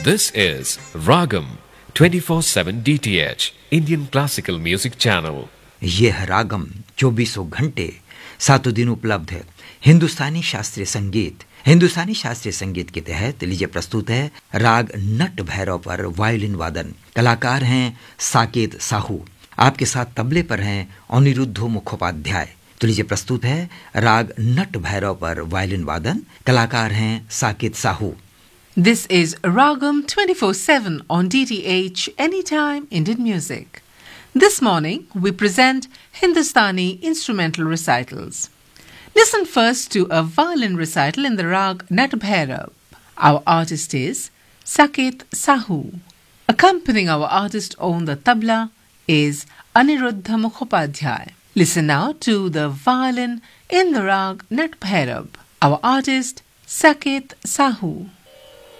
This is Ragam 24/7 DTH Indian Classical Music Channel. यह है रागम 24 घंटे 7 दिन उपलब्ध है हिंदुस्तानी शास्त्रीय संगीत। हिंदुस्तानी शास्त्रीय संगीत के तहत लीजिए प्रस्तुत है राग नट भैरव पर वायलिन वादन। कलाकार हैं साकेत साहू। आपके साथ तबले पर हैं अनिरुद्धो मुखोपाध्याय। तो लीजिए प्रस्तुत है राग नट भैरव पर वायलिन वादन। कलाकार हैं Saket Sahu. This is Ragam 24/7 on DTH Anytime Indian Music. This morning we present Hindustani instrumental recitals. Listen first to a violin recital in the rag Nat Bhairav. Our artist is Saket Sahu. Accompanying our artist on the tabla is Aniruddha Mukhopadhyay. Listen now to the violin in the rag Nat Bhairav. Our artist Saket Sahu.